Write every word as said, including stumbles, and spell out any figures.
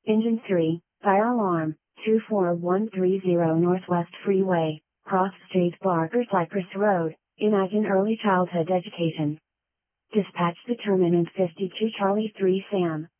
Engine three, fire alarm, two four one three zero Northwest Freeway, Cross Street, Barker Cypress Road, Imagine Early Childhood Education. Dispatch determinant fifty-two Charlie three Sam.